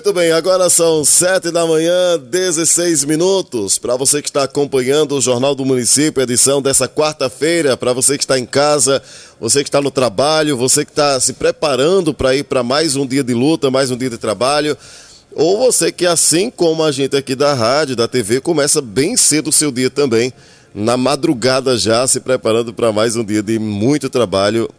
Muito bem, agora são 7 da manhã, 16 minutos. Para você que está acompanhando o Jornal do Município, edição dessa quarta-feira, para você que está em casa, você que está no trabalho, você que está se preparando para ir para mais um dia de luta, mais um dia de trabalho, ou você que, assim como a gente aqui da rádio, da TV, começa bem cedo o seu dia também, na madrugada já, se preparando para mais um dia de muito trabalho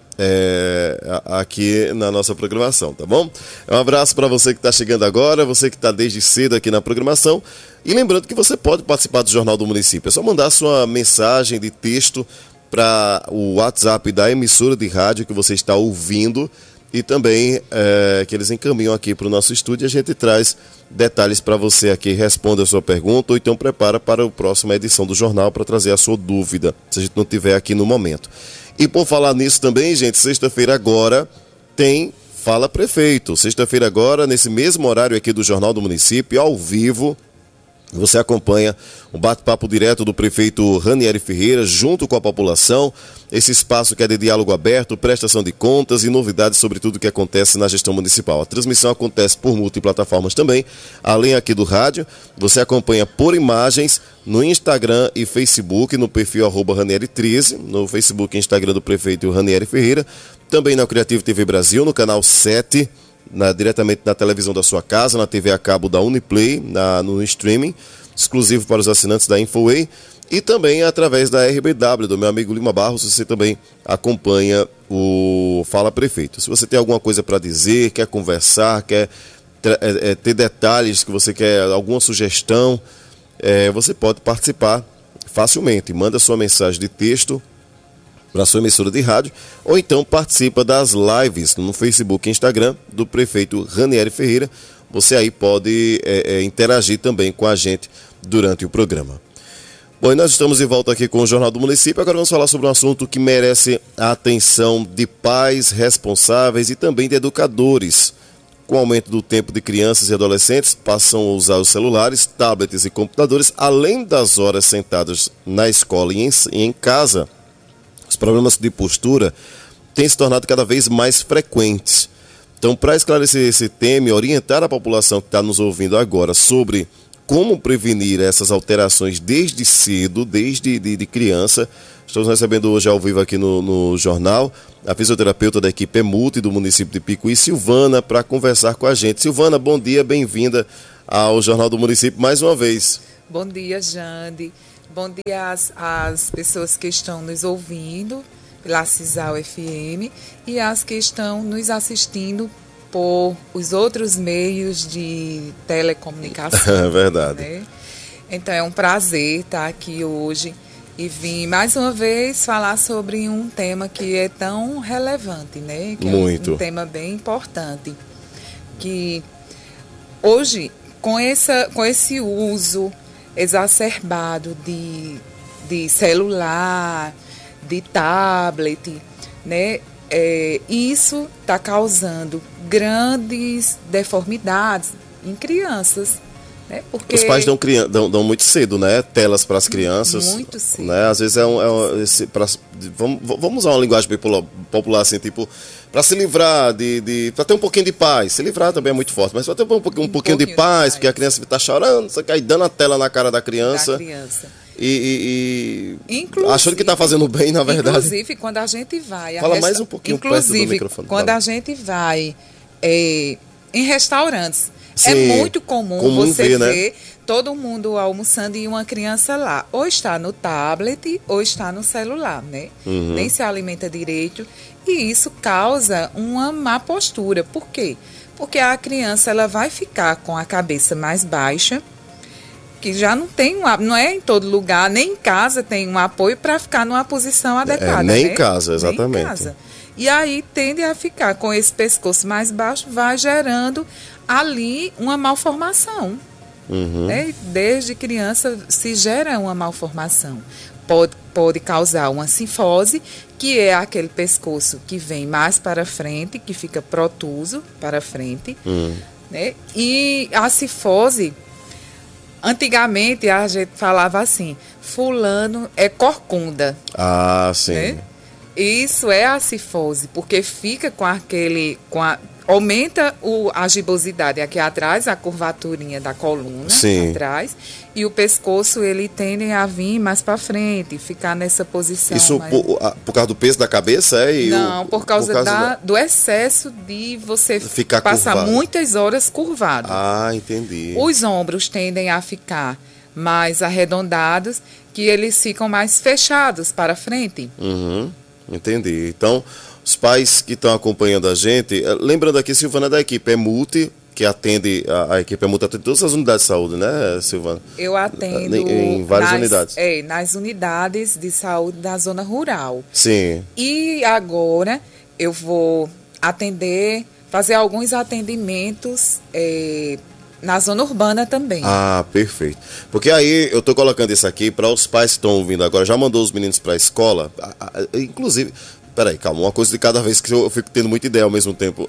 aqui na nossa programação, tá bom? Um abraço para você que está chegando agora, você que está desde cedo aqui na programação, e lembrando que você pode participar do Jornal do Município, é só mandar sua mensagem de texto para o WhatsApp da emissora de rádio que você está ouvindo, e também que eles encaminham aqui para o nosso estúdio, e a gente traz detalhes para você aqui, responda a sua pergunta, ou então prepara para a próxima edição do jornal para trazer a sua dúvida, se a gente não tiver aqui no momento. E por falar nisso também, gente, sexta-feira agora tem Fala Prefeito. Sexta-feira agora, nesse mesmo horário aqui do Jornal do Município, ao vivo, você acompanha um bate-papo direto do prefeito Ranieri Ferreira junto com a população. Esse espaço que é de diálogo aberto, prestação de contas e novidades sobre tudo o que acontece na gestão municipal. A transmissão acontece por multiplataformas também, além aqui do rádio. Você acompanha por imagens no Instagram e Facebook, no perfil @Ranieri13, no Facebook e Instagram do prefeito Ranieri Ferreira. Também na Creativo TV Brasil, no canal 7, diretamente na televisão da sua casa, na TV a cabo da Uniplay, no streaming, exclusivo para os assinantes da Infoway, e também através da RBW, do meu amigo Lima Barros, você também acompanha o Fala Prefeito. Se você tem alguma coisa para dizer, quer conversar, quer ter detalhes, que você quer alguma sugestão, você pode participar facilmente. Manda sua mensagem de texto para a sua emissora de rádio, ou então participa das lives no Facebook e Instagram do prefeito Ranieri Ferreira. Você aí pode interagir também com a gente durante o programa. Bom, e nós estamos de volta aqui com o Jornal do Município. Agora vamos falar sobre um assunto que merece a atenção de pais responsáveis e também de educadores. Com o aumento do tempo de crianças e adolescentes, passam a usar os celulares, tablets e computadores, além das horas sentadas na escola e em casa. Os problemas de postura têm se tornado cada vez mais frequentes. Então, para esclarecer esse tema e orientar a população que está nos ouvindo agora sobre como prevenir essas alterações desde cedo, desde de criança, estamos recebendo hoje ao vivo aqui no jornal a fisioterapeuta da equipe EMULTI do município de Picuí, Silvana, para conversar com a gente. Silvana, bom dia, bem-vinda ao Jornal do Município mais uma vez. Bom dia, Jande. Bom dia às pessoas que estão nos ouvindo pela Cisal FM e às que estão nos assistindo por os outros meios de telecomunicação. É verdade. Né? Então é um prazer estar aqui hoje e vim mais uma vez falar sobre um tema que é tão relevante, né? Que muito. É um tema bem importante. Que hoje, com esse uso exacerbado de celular, de tablet, né? Isso está causando grandes deformidades em crianças, né? Porque os pais dão muito cedo, né? Telas para as crianças. Muito cedo. Né? Às vezes vamos usar uma linguagem bem popular assim, tipo, para se livrar para ter um pouquinho de paz. Se livrar também é muito forte, mas para ter um pouquinho de paz, porque a criança está chorando, você cai dando a tela na cara da criança. E achando que está fazendo bem, na verdade. Inclusive, quando a gente vai... Fala mais um pouquinho perto do microfone. Quando a gente vai em restaurantes, sim, é muito comum você ver, né? Todo mundo almoçando e uma criança lá. Ou está no tablet, ou está no celular, né? Uhum. Nem se alimenta direito. E isso causa uma má postura. Por quê? Porque a criança ela vai ficar com a cabeça mais baixa, que já não é em todo lugar, nem em casa tem um apoio para ficar numa posição adequada. Nem né? em casa, exatamente. Nem em casa. E aí tende a ficar com esse pescoço mais baixo, vai gerando ali uma malformação. Uhum. Né? Desde criança se gera uma malformação. Pode causar uma cifose, que é aquele pescoço que vem mais para frente, que fica protuso para frente. Né? E a cifose... Antigamente a gente falava assim, fulano é corcunda. Ah, sim. Né? Isso é a cifose, porque fica com aumenta a gibosidade aqui atrás, a curvaturinha da coluna atrás, e o pescoço ele tende a vir mais para frente, ficar nessa posição. Isso mais... por causa do peso da cabeça? Não, por causa do excesso de você ficar passar curvado. Muitas horas curvado. Ah, entendi. Os ombros tendem a ficar mais arredondados, que eles ficam mais fechados para frente. Entendi. Então, os pais que estão acompanhando a gente, lembrando aqui, Silvana, da equipe Multi, que atende, a equipe Multi atende todas as unidades de saúde, né, Silvana? Eu atendo em várias unidades. Nas unidades de saúde da zona rural. Sim. E agora eu vou fazer alguns atendimentos na zona urbana também. Ah, perfeito. Porque aí eu estou colocando isso aqui para os pais que estão ouvindo agora, já mandou os meninos para a escola, inclusive... Peraí, calma, uma coisa de cada vez, que eu fico tendo muita ideia ao mesmo tempo.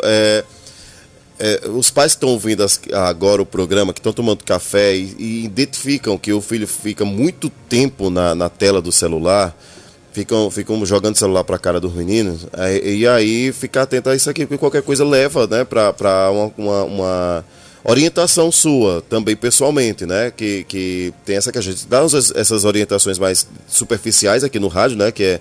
Os pais que estão ouvindo agora o programa, que estão tomando café e identificam que o filho fica muito tempo na tela do celular, ficam jogando celular para a cara dos meninos, e aí ficar atento a isso aqui, porque qualquer coisa leva, né, para uma orientação sua, também pessoalmente, né, que tem essa que a gente dá essas orientações mais superficiais aqui no rádio, né, que é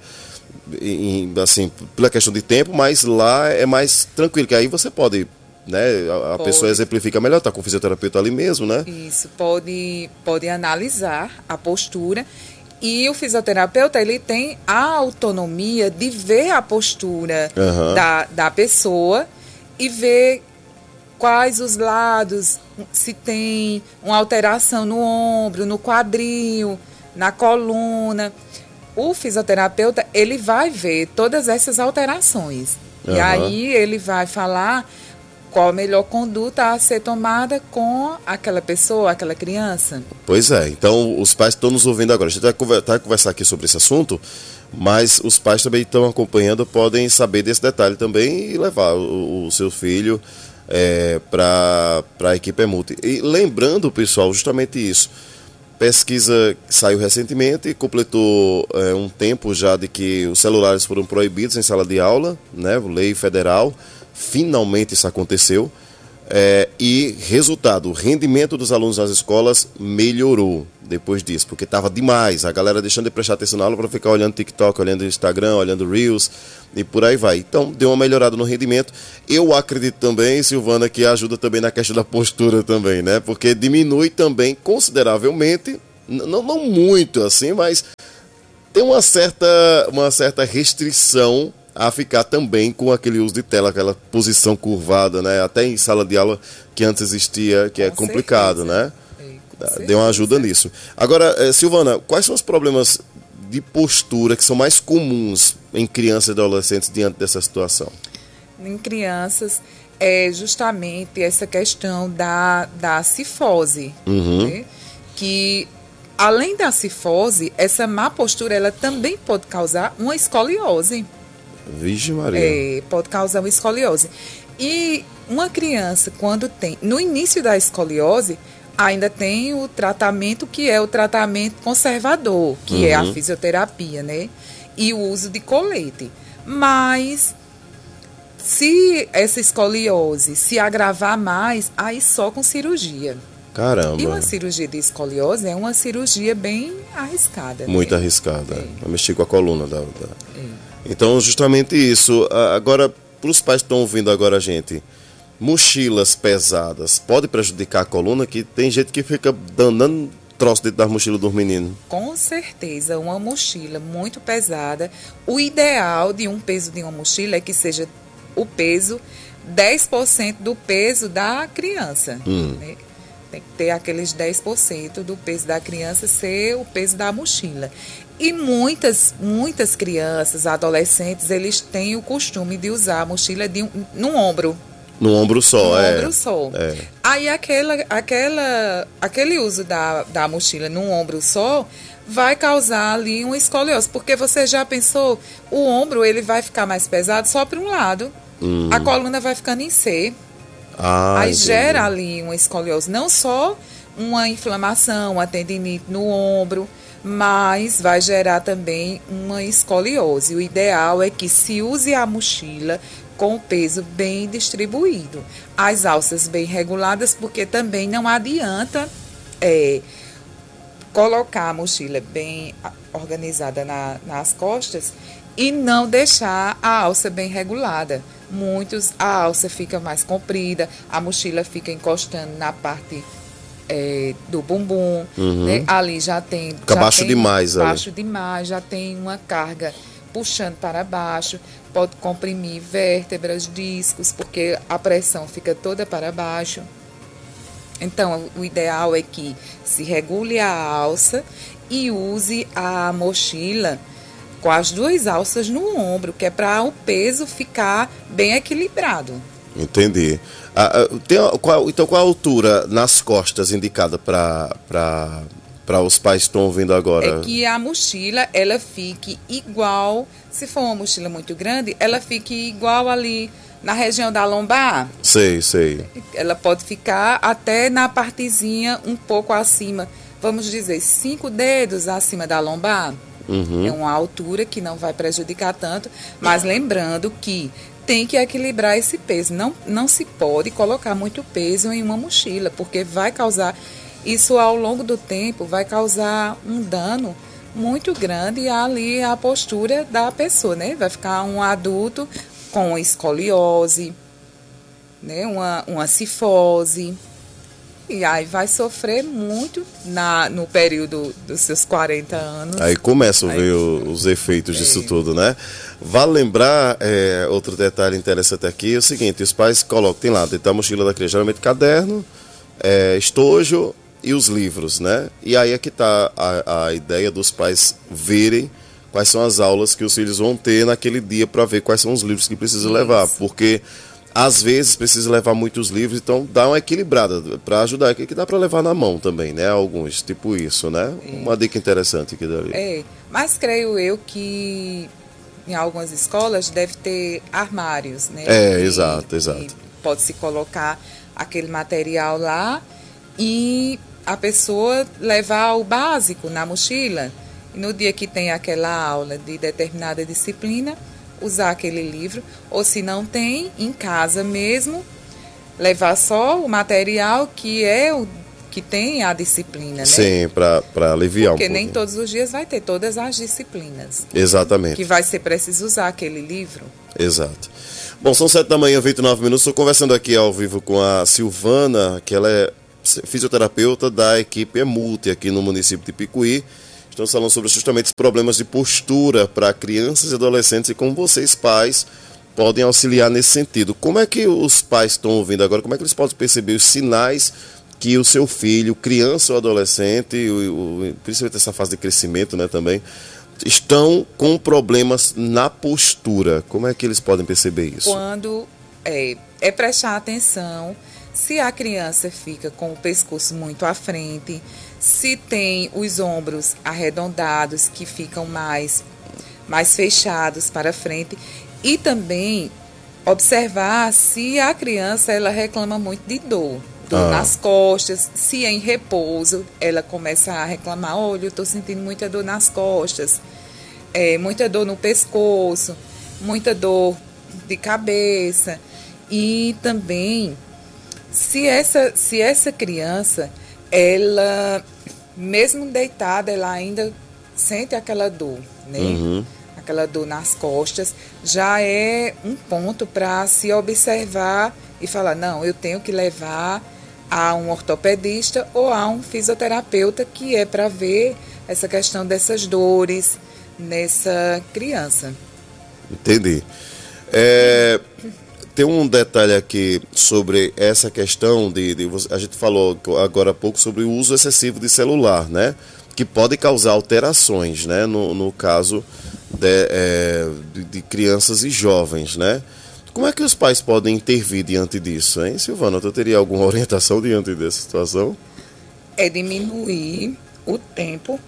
assim, pela questão de tempo, mas lá é mais tranquilo, que aí você pode, né, a pessoa exemplifica melhor, tá com o fisioterapeuta ali mesmo, né? Isso, pode analisar a postura, e o fisioterapeuta, ele tem a autonomia de ver a postura da pessoa e ver quais os lados, se tem uma alteração no ombro, no quadril, na coluna. O fisioterapeuta, ele vai ver todas essas alterações. E aí ele vai falar qual a melhor conduta a ser tomada com aquela pessoa, aquela criança. Pois é, então os pais estão nos ouvindo agora. A gente vai conversar aqui sobre esse assunto, mas os pais também estão acompanhando, podem saber desse detalhe também e levar o seu filho para a equipe Multi. E lembrando, pessoal, justamente isso. Pesquisa saiu recentemente, completou um tempo já de que os celulares foram proibidos em sala de aula, né? Lei federal, finalmente isso aconteceu. E resultado, o rendimento dos alunos nas escolas melhorou depois disso, porque estava demais, a galera deixando de prestar atenção na aula para ficar olhando TikTok, olhando Instagram, olhando Reels e por aí vai. Então deu uma melhorada no rendimento. Eu acredito também, Silvana, que ajuda também na questão da postura também, né? Porque diminui também consideravelmente, não muito assim, mas tem uma certa restrição a ficar também com aquele uso de tela, aquela posição curvada, né? Até em sala de aula que antes existia, que é complicado, né? Deu uma ajuda nisso. Agora, Silvana, quais são os problemas de postura que são mais comuns em crianças e adolescentes diante dessa situação? Em crianças, é justamente essa questão da cifose, né? Que, além da cifose, essa má postura, ela também pode causar uma escoliose. Vixe Maria. Pode causar uma escoliose. E uma criança, quando tem... No início da escoliose, ainda tem o tratamento que é o tratamento conservador, que é a fisioterapia, né? E o uso de colete. Mas, se essa escoliose se agravar mais, aí só com cirurgia. Caramba. E uma cirurgia de escoliose é uma cirurgia bem arriscada. Muito arriscada. Vai mexer com a coluna da... Então, justamente isso. Agora, para os pais que estão ouvindo agora a gente, mochilas pesadas pode prejudicar a coluna? Que tem gente que fica dando troço dentro das mochilas dos meninos. Com certeza, uma mochila muito pesada. O ideal de um peso de uma mochila é que seja o peso 10% do peso da criança. Né? Tem que ter aqueles 10% do peso da criança ser o peso da mochila. E muitas crianças, adolescentes, eles têm o costume de usar a mochila num ombro. No ombro só, ombro só. Aí aquele uso da mochila num ombro só vai causar ali uma escoliose. Porque você já pensou, o ombro ele vai ficar mais pesado só para um lado. A coluna vai ficando em C. Aí entendi. Gera ali uma escoliose. Não só uma inflamação, uma tendinite no ombro, mas vai gerar também uma escoliose. O ideal é que se use a mochila com o peso bem distribuído. As alças bem reguladas, porque também não adianta colocar a mochila bem organizada nas costas e não deixar a alça bem regulada. A alça fica mais comprida, a mochila fica encostando na parte do bumbum, né? Ali já tem... Fica baixo demais. Baixo demais, já tem uma carga puxando para baixo, pode comprimir vértebras, discos, porque a pressão fica toda para baixo. Então, o ideal é que se regule a alça e use a mochila com as 2 alças no ombro, que é para o peso ficar bem equilibrado. Entendi. Então, qual a altura nas costas indicada para os pais que estão ouvindo agora? É que a mochila, ela fique igual, se for uma mochila muito grande, ela fique igual ali na região da lombar. Sei. Ela pode ficar até na partezinha um pouco acima, vamos dizer, 5 dedos acima da lombar. É uma altura que não vai prejudicar tanto, mas lembrando que tem que equilibrar esse peso. Não se pode colocar muito peso em uma mochila, porque vai causar, isso ao longo do tempo, vai causar um dano muito grande ali à postura da pessoa, né? Vai ficar um adulto com escoliose, né? Uma cifose. E aí vai sofrer muito no período dos seus 40 anos. Aí começam a ver os efeitos disso tudo, né? Vale lembrar, outro detalhe interessante aqui, é o seguinte, os pais colocam, tem lá dentro da mochila da criança, geralmente caderno, estojo e os livros, né? E aí é que está a ideia dos pais verem quais são as aulas que os filhos vão ter naquele dia para ver quais são os livros que precisam levar, porque às vezes precisa levar muitos livros, então dá uma equilibrada para ajudar, que dá para levar na mão também, né? Alguns, tipo isso, né? Uma dica interessante aqui dali. Mas creio eu que em algumas escolas deve ter armários, né? Exato. Pode-se colocar aquele material lá e a pessoa levar o básico na mochila. E no dia que tem aquela aula de determinada disciplina, usar aquele livro, ou se não tem, em casa mesmo, levar só o material que tem a disciplina, né? Sim, para aliviar porque um pouco. nem todos os dias vai ter todas as disciplinas. Exatamente. Que vai ser preciso usar aquele livro. Exato. Bom, são 7h, 29 minutos. Estou conversando aqui ao vivo com a Silvana, que ela é fisioterapeuta da equipe EMULTI aqui no município de Picuí. Estamos falando sobre justamente os problemas de postura para crianças e adolescentes e como vocês, pais, podem auxiliar nesse sentido. Como é que os pais estão ouvindo agora? Como é que eles podem perceber os sinais que o seu filho, criança ou adolescente, principalmente essa fase de crescimento, né, também, estão com problemas na postura? Como é que eles podem perceber isso? Quando prestar atenção se a criança fica com o pescoço muito à frente, se tem os ombros arredondados que ficam mais fechados para frente, e também observar se a criança ela reclama muito de dor nas costas, se em repouso ela começa a reclamar, olha, eu estou sentindo muita dor nas costas, muita dor no pescoço, muita dor de cabeça, e também se essa criança, ela, mesmo deitada, ela ainda sente aquela dor, né? Aquela dor nas costas, já é um ponto para se observar e falar, não, eu tenho que levar a um ortopedista ou a um fisioterapeuta, que é para ver essa questão dessas dores nessa criança. Entendi. Tem um detalhe aqui sobre essa questão a gente falou agora há pouco sobre o uso excessivo de celular, né? Que pode causar alterações, né? No caso de crianças e jovens, né? Como é que os pais podem intervir diante disso, hein, Silvana? Tu teria alguma orientação diante dessa situação? É diminuir o tempo...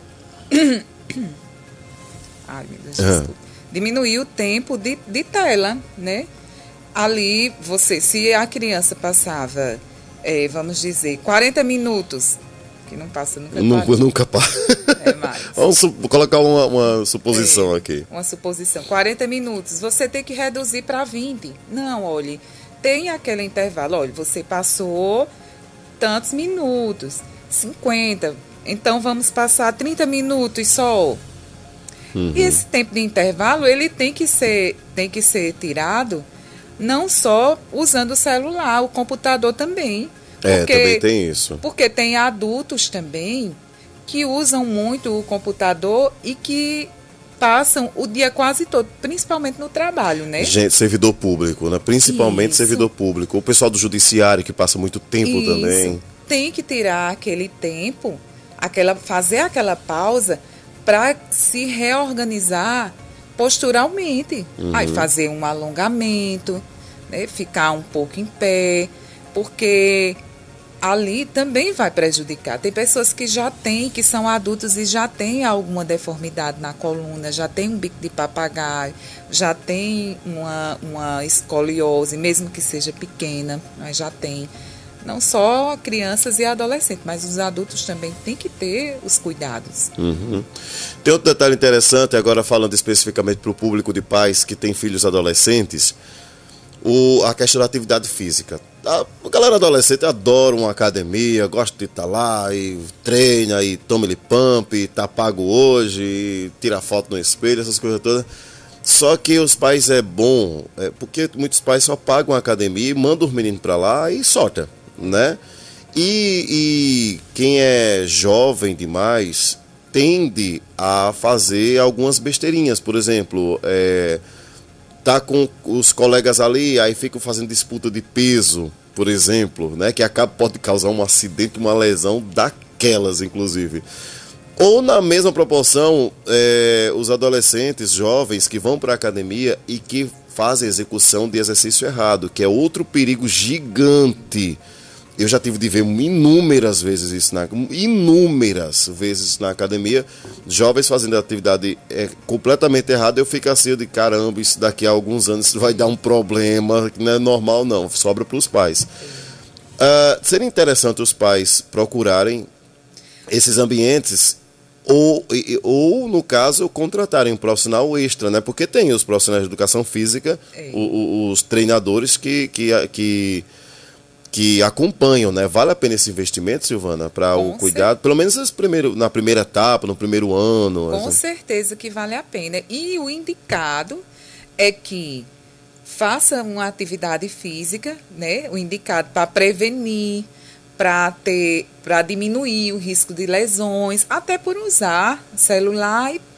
Ai, meu Deus, desculpa. Diminuir o tempo de tela, né? Ali, se a criança passava, vamos dizer, 40 minutos, que não passa nunca. Nunca passa. É mais. Vamos colocar uma suposição aqui. Uma suposição. 40 minutos, você tem que reduzir para 20. Não, olhe, tem aquele intervalo. Olha, você passou tantos minutos, 50. Então, vamos passar 30 minutos só. Uhum. E esse tempo de intervalo, ele tem que ser tirado não só usando o celular, o computador também. Também tem isso. Porque tem adultos também que usam muito o computador e que passam o dia quase todo, principalmente no trabalho, né? Gente, servidor público, né? Principalmente isso. Servidor público. O pessoal do judiciário que passa muito tempo isso. Também. Tem que tirar aquele tempo, fazer aquela pausa para se reorganizar posturalmente. Uhum. Aí fazer um alongamento, né? Ficar um pouco em pé, porque ali também vai prejudicar. Tem pessoas que que são adultos e já têm alguma deformidade na coluna, já tem um bico de papagaio, já tem uma escoliose, mesmo que seja pequena, mas já tem. Não só crianças e adolescentes, mas os adultos também têm que ter os cuidados. Uhum. Tem outro detalhe interessante, agora falando especificamente para o público de pais que tem filhos adolescentes, a questão da atividade física. A galera adolescente adora uma academia, gosta de estar lá e treina e toma-lhe pump, e tá pago hoje, e tira foto no espelho, essas coisas todas. Só que os pais porque muitos pais só pagam a academia e mandam os meninos para lá e solta, né? E quem é jovem demais tende a fazer algumas besteirinhas, por exemplo, tá com os colegas ali, aí ficam fazendo disputa de peso, por exemplo, né? Que pode causar um acidente, uma lesão daquelas, inclusive. Ou na mesma proporção, os adolescentes jovens que vão para a academia e que fazem execução de exercício errado, que é outro perigo gigante. Eu já tive de ver inúmeras vezes isso na academia, jovens fazendo atividade completamente errada. Eu fico assim, de caramba, isso daqui a alguns anos vai dar um problema, que não é normal não, sobra para os pais. Seria interessante os pais procurarem esses ambientes ou no caso, contratarem um profissional extra, né? Porque tem os profissionais de educação física, os treinadores que acompanham, né? Vale a pena esse investimento, Silvana, para o cuidado, pelo menos na primeira etapa, no primeiro ano? Com certeza que vale a pena. E o indicado é que faça uma atividade física, né? O indicado para prevenir, para diminuir o risco de lesões, até por usar celular e